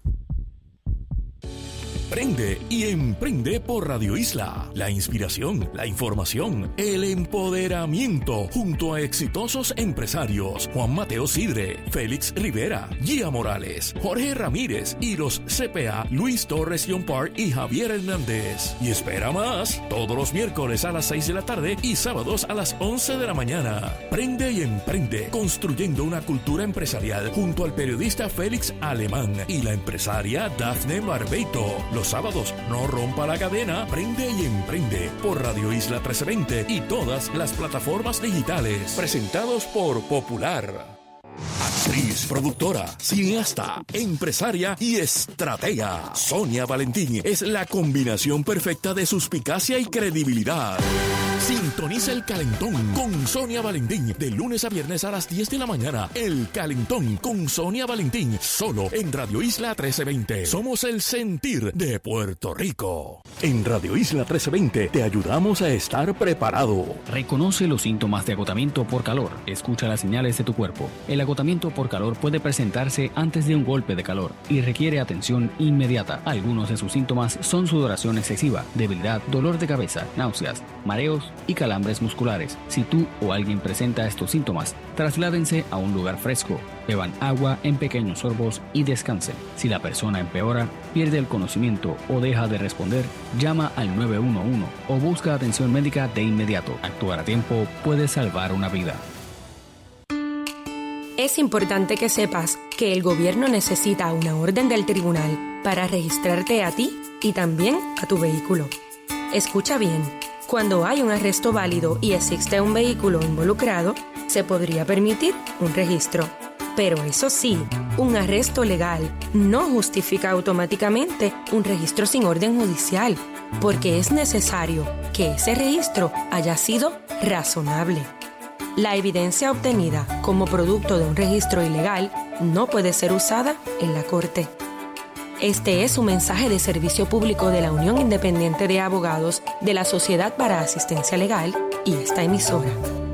Prende y emprende por Radio Isla. La inspiración, la información, el empoderamiento junto a exitosos empresarios Juan Mateo Sidre, Félix Rivera, Gia Morales, Jorge Ramírez y los C P A Luis Torres Yompar y Javier Hernández. Y espera más, todos los miércoles a las seis de la tarde y sábados a las once de la mañana. Prende y emprende, construyendo una cultura empresarial junto al periodista Félix Alemán y la empresaria Dafne Barbeito. Los sábados, no rompa la cadena, prende y emprende por Radio Isla trece veinte y todas las plataformas digitales. Presentados por Popular. Actriz, productora, cineasta, empresaria y estratega. Sonia Valentín es la combinación perfecta de suspicacia y credibilidad. Sintoniza El Calentón con Sonia Valentín de lunes a viernes a las diez de la mañana. El Calentón con Sonia Valentín, solo en Radio Isla trece veinte. Somos el sentir de Puerto Rico. En Radio Isla trece veinte te ayudamos a estar preparado. Reconoce los síntomas de agotamiento por calor. Escucha las señales de tu cuerpo. El agotamiento por calor puede presentarse antes de un golpe de calor y requiere atención inmediata. Algunos de sus síntomas son sudoración excesiva, debilidad, dolor de cabeza, náuseas, mareos y calambres musculares. Si tú o alguien presenta estos síntomas, trasládense a un lugar fresco, beban agua en pequeños sorbos y descansen. Si la persona empeora, pierde el conocimiento o deja de responder, llama al nueve uno uno o busca atención médica de inmediato. Actuar a tiempo puede salvar una vida. Es importante que sepas que el gobierno necesita una orden del tribunal para registrarte a ti y también a tu vehículo. Escucha bien. Cuando hay un arresto válido y existe un vehículo involucrado, se podría permitir un registro. Pero eso sí, un arresto legal no justifica automáticamente un registro sin orden judicial, porque es necesario que ese registro haya sido razonable. La evidencia obtenida como producto de un registro ilegal no puede ser usada en la corte. Este es un mensaje de servicio público de la Unión Independiente de Abogados de la Sociedad para Asistencia Legal y esta emisora.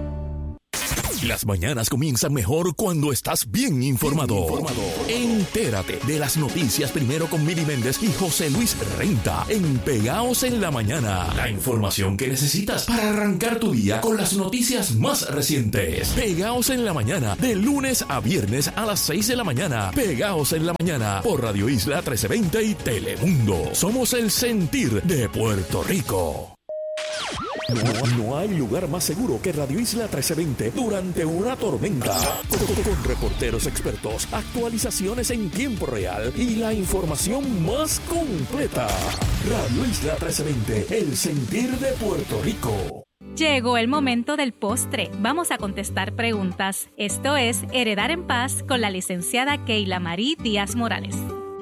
Las mañanas comienzan mejor cuando estás bien informado. Bien informado. Entérate de las noticias primero con Mili Méndez y José Luis Renta en Pegaos en la Mañana. La información que necesitas para arrancar tu día con las noticias más recientes. Pegaos en la Mañana, de lunes a viernes a las seis de la mañana. Pegaos en la Mañana por Radio Isla trece veinte y Telemundo. Somos el sentir de Puerto Rico. No, no hay lugar más seguro que Radio Isla trece veinte durante una tormenta. Con, con reporteros expertos, actualizaciones en tiempo real y la información más completa. Radio Isla trece veinte, el sentir de Puerto Rico. Llegó el momento del postre. Vamos a contestar preguntas. Esto es Heredar en Paz con la licenciada Keila Marie Díaz Morales.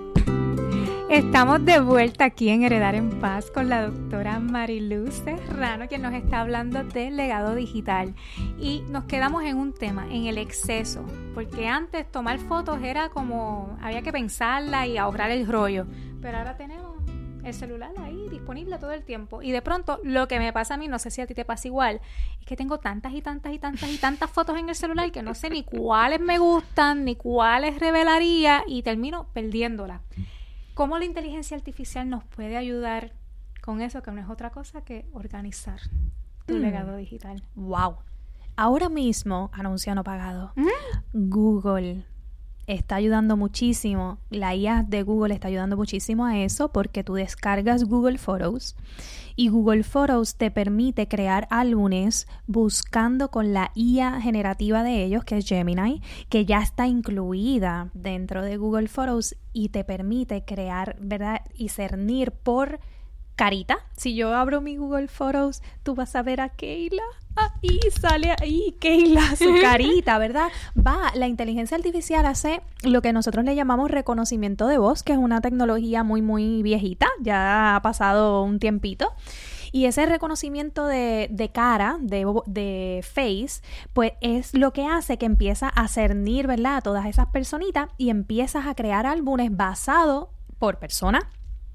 Estamos de vuelta aquí en Heredar en Paz con la doctora Mariluz Serrano, quien nos está hablando del legado digital. Y nos quedamos en un tema, en el exceso, porque antes tomar fotos era como, había que pensarla y ahorrar el rollo, pero ahora tenemos el celular ahí disponible todo el tiempo. Y de pronto, lo que me pasa a mí, no sé si a ti te pasa igual, es que tengo tantas y tantas y tantas y tantas fotos en el celular que no sé ni cuáles me gustan, ni cuáles revelaría, y termino perdiéndolas. ¿Cómo la inteligencia artificial nos puede ayudar con eso, que no es otra cosa que organizar tu mm. legado digital? ¡Wow! Ahora mismo, anuncio no pagado, ¿Mm? Google está ayudando muchísimo, la I A de Google está ayudando muchísimo a eso, porque tú descargas Google Photos y Google Photos te permite crear álbumes buscando con la I A generativa de ellos, que es Gemini, que ya está incluida dentro de Google Photos y te permite crear, ¿verdad? Y cernir por carita. Si yo abro mi Google Photos, tú vas a ver a Keila. Ahí sale ahí Keila, su carita, ¿verdad? Va, la inteligencia artificial hace lo que nosotros le llamamos reconocimiento de voz, que es una tecnología muy, muy viejita, ya ha pasado un tiempito. Y ese reconocimiento de, de cara, de, de face, pues es lo que hace que empieza a cernir, ¿verdad?, a todas esas personitas y empiezas a crear álbumes basados por persona,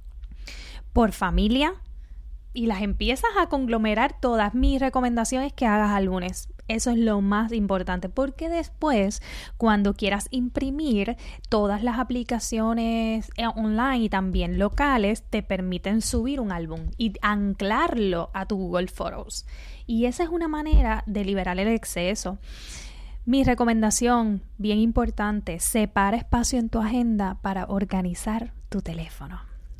por familia, y las empiezas a conglomerar todas. Mis recomendaciones que hagas álbumes. Eso es lo más importante, porque después, cuando quieras imprimir, todas las aplicaciones online y también locales te permiten subir un álbum y anclarlo a tu Google Photos. Y esa es una manera de liberar el exceso. Mi recomendación, bien importante, separa espacio en tu agenda para organizar tu teléfono.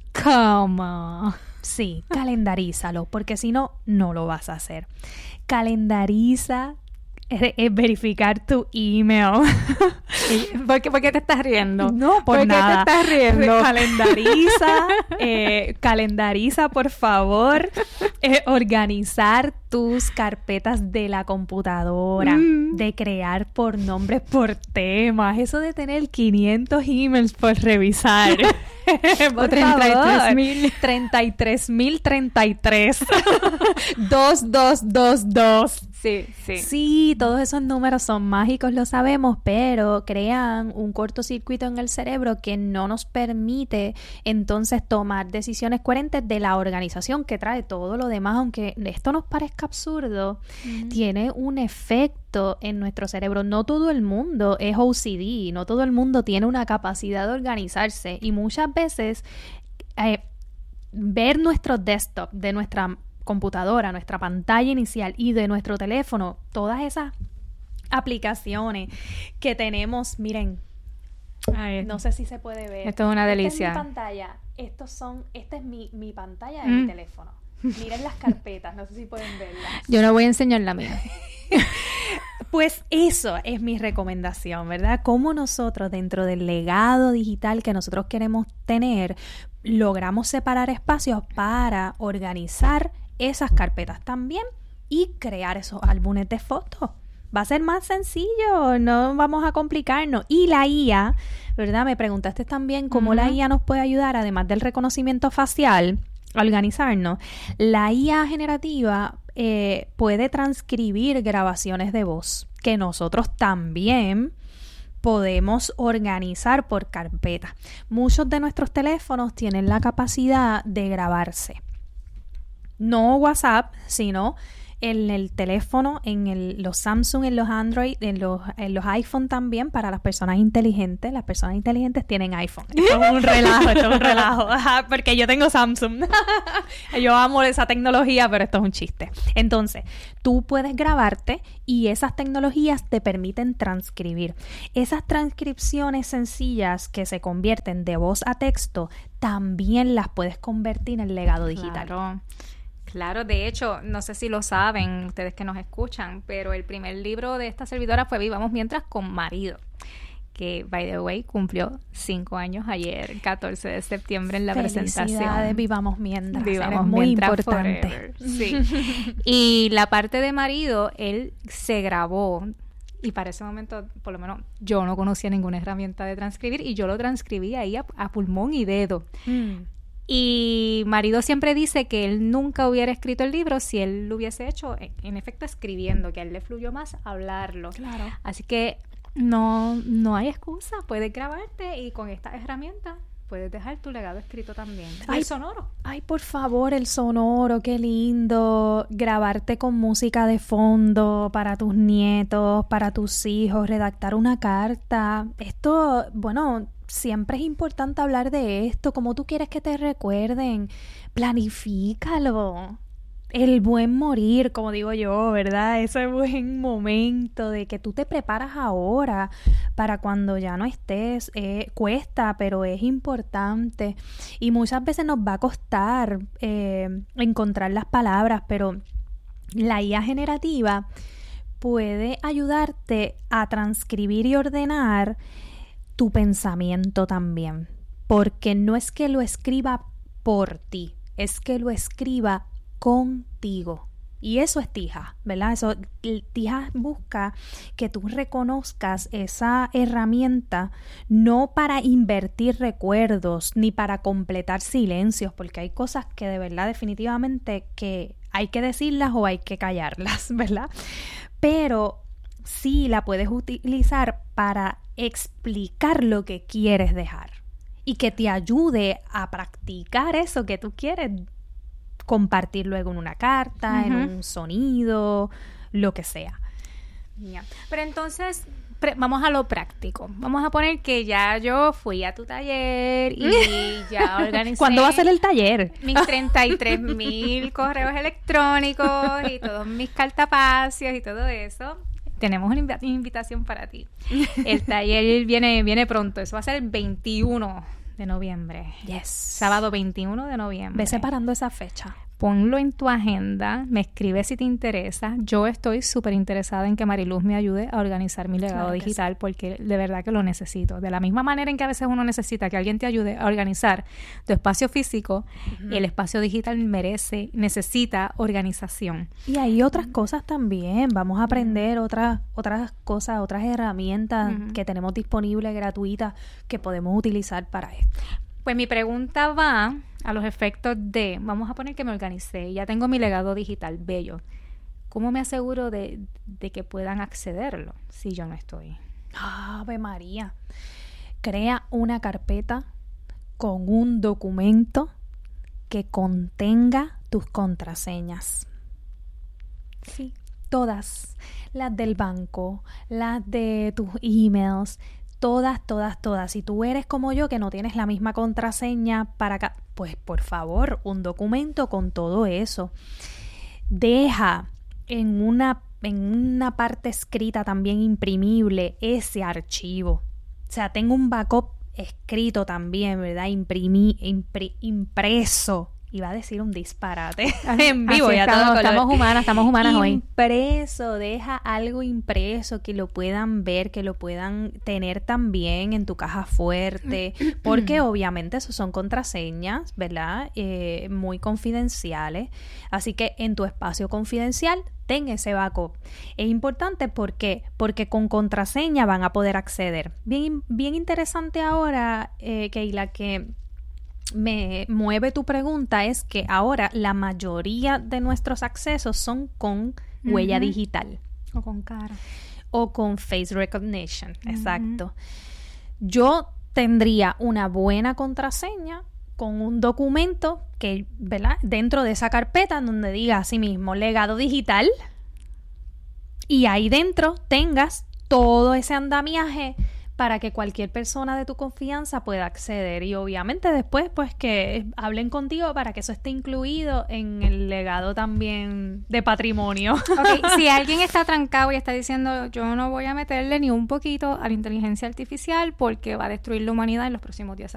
¿Cómo? Sí, calendarízalo, porque si no, no lo vas a hacer. Calendariza, es, es verificar tu email. ¿Por qué, ¿Por qué te estás riendo? No, por, ¿Por nada. ¿Por qué te estás riendo? Calendariza, eh, calendariza, por favor, eh, organizar tus carpetas de la computadora, mm. de crear por nombres, por temas, eso de tener quinientos emails por revisar. Por treinta y tres mil treinta y tres dos dos dos dos. Sí, sí. Sí, todos esos números son mágicos, lo sabemos, pero crean un cortocircuito en el cerebro que no nos permite entonces tomar decisiones coherentes de la organización que trae todo lo demás. Aunque esto nos parezca absurdo, mm. tiene un efecto en nuestro cerebro. No todo el mundo es O C D, no todo el mundo tiene una capacidad de organizarse, y muchas veces eh, ver nuestro desktop de nuestra computadora, nuestra pantalla inicial y de nuestro teléfono, todas esas aplicaciones que tenemos, miren, Ay, no sé si se puede ver. Esto es una delicia. Esta es mi pantalla. Estos son, esta es mi, mi pantalla de mm. mi teléfono. Miren las carpetas, no sé si pueden verlas. Yo no voy a enseñar la mía. Pues eso es mi recomendación, ¿verdad? Cómo nosotros, dentro del legado digital que nosotros queremos tener, logramos separar espacios para organizar esas carpetas también y crear esos álbumes de fotos. Va a ser más sencillo, no vamos a complicarnos. Y la I A, ¿verdad? Me preguntaste también cómo uh-huh. la I A nos puede ayudar, además del reconocimiento facial, a organizarnos. La I A generativa eh, puede transcribir grabaciones de voz, que nosotros también podemos organizar por carpeta. Muchos de nuestros teléfonos tienen la capacidad de grabarse. No WhatsApp, sino en el teléfono, en el, los Samsung, en los Android, en los, en los iPhone también, para las personas inteligentes. Las personas inteligentes tienen iPhone. Esto es un relajo, esto es un relajo. Porque yo tengo Samsung. Yo amo esa tecnología, pero esto es un chiste. Entonces, tú puedes grabarte y esas tecnologías te permiten transcribir. Esas transcripciones sencillas que se convierten de voz a texto, también las puedes convertir en legado digital. Claro. Claro, de hecho, no sé si lo saben ustedes que nos escuchan, pero el primer libro de esta servidora fue Vivamos Mientras con Marido, que, by the way, cumplió cinco años ayer, catorce de septiembre, en la presentación. Vivamos Mientras. Vivamos muy mientras importante. Forever. Sí. Y la parte de Marido, él se grabó, y para ese momento, por lo menos, yo no conocía ninguna herramienta de transcribir, y yo lo transcribí ahí a, a pulmón y dedo. Mm. Y Marido siempre dice que él nunca hubiera escrito el libro si él lo hubiese hecho, en, en efecto, escribiendo, que a él le fluyó más hablarlo. Claro. Así que no, no hay excusa, puedes grabarte y con estas herramientas puedes dejar tu legado escrito también. Ay, el sonoro. Ay, por favor, el sonoro, qué lindo. Grabarte con música de fondo para tus nietos, para tus hijos, redactar una carta. Esto, bueno, siempre es importante hablar de esto. Como tú quieres que te recuerden, planifícalo. El buen morir, como digo yo, ¿verdad? Ese buen momento de que tú te preparas ahora para cuando ya no estés. Eh, cuesta, pero es importante. Y muchas veces nos va a costar eh, encontrar las palabras, pero la I A generativa puede ayudarte a transcribir y ordenar tu pensamiento también. Porque no es que lo escriba por ti, es que lo escriba contigo. Y eso es Tija, ¿verdad? Eso, Tija busca que tú reconozcas esa herramienta no para invertir recuerdos ni para completar silencios, porque hay cosas que de verdad definitivamente que hay que decirlas o hay que callarlas, ¿verdad? Pero sí la puedes utilizar para explicar lo que quieres dejar y que te ayude a practicar eso que tú quieres compartir luego en una carta, uh-huh. en un sonido, lo que sea. Yeah. Pero entonces, pre- vamos a lo práctico. Vamos a poner que ya yo fui a tu taller y ya organicé... ¿Cuándo va a ser el taller? Mis treinta y tres mil correos electrónicos y todos mis cartapacios y todo eso. Tenemos una inv- invitación para ti. El taller viene, viene pronto. Eso va a ser el veintiuno de noviembre. Yes. Sábado veintiuno de noviembre. Ve separando esa fecha. Ponlo en tu agenda, me escribes si te interesa. Yo estoy súper interesada en que Mariluz me ayude a organizar mi legado claro digital sí. porque de verdad que lo necesito. De la misma manera en que a veces uno necesita que alguien te ayude a organizar tu espacio físico, uh-huh. el espacio digital merece, necesita organización. Y hay otras cosas también. Vamos a aprender uh-huh. otras, otras cosas, otras herramientas uh-huh. que tenemos disponibles, gratuitas, que podemos utilizar para esto. Pues mi pregunta va a los efectos de, vamos a poner que me organicé, ya tengo mi legado digital, bello. ¿Cómo me aseguro de, de que puedan accederlo si yo no estoy? Ave María. Crea una carpeta con un documento que contenga tus contraseñas. Sí, todas. Las del banco, las de tus emails, todas, todas, todas. Si tú eres como yo que no tienes la misma contraseña para acá, pues por favor, un documento con todo eso. Deja en una, en una parte escrita también imprimible ese archivo. O sea, tengo un backup escrito también, ¿verdad? Imprimí, impri, impreso iba a decir un disparate en vivo. Así ya estamos, todo estamos humanas, estamos humanas hoy. Impreso, deja algo impreso que lo puedan ver, que lo puedan tener también en tu caja fuerte, porque obviamente esos son contraseñas, ¿verdad? Eh, muy confidenciales. Así que en tu espacio confidencial, ten ese backup. Es importante, ¿por qué? Porque con contraseña van a poder acceder. Bien, bien interesante ahora, eh, Keila, que me mueve tu pregunta es que ahora la mayoría de nuestros accesos son con huella uh-huh. digital. O con cara. O con face recognition, uh-huh. exacto. Yo tendría una buena contraseña con un documento que, ¿verdad? Dentro de esa carpeta en donde diga así mismo legado digital y ahí dentro tengas todo ese andamiaje para que cualquier persona de tu confianza pueda acceder y obviamente después pues que hablen contigo para que eso esté incluido en el legado también de patrimonio. Okay, si alguien está trancado y está diciendo yo no voy a meterle ni un poquito a la inteligencia artificial porque va a destruir la humanidad en los próximos diez años.